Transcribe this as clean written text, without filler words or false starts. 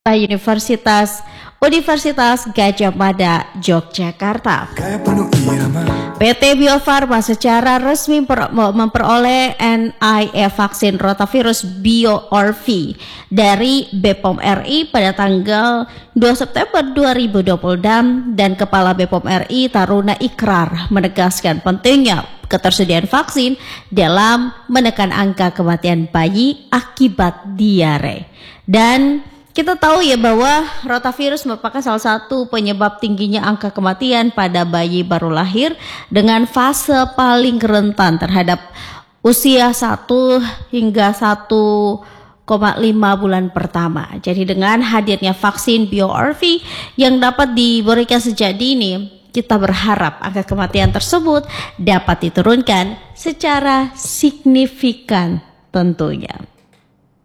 Universitas Gadjah Mada, Yogyakarta. PT Bio Farma secara resmi memperoleh NIE vaksin rotavirus BioOrvi dari BPOM RI pada tanggal 2 September 2026 dan Kepala BPOM RI Taruna Ikrar menegaskan pentingnya ketersediaan vaksin dalam menekan angka kematian bayi akibat diare. Dan kita tahu ya bahwa rotavirus merupakan salah satu penyebab tingginya angka kematian pada bayi baru lahir dengan fase paling rentan terhadap usia 1 hingga 1,5 bulan pertama. Jadi dengan hadirnya vaksin BioOrvi yang dapat diberikan sejak dini, kita berharap angka kematian tersebut dapat diturunkan secara signifikan tentunya.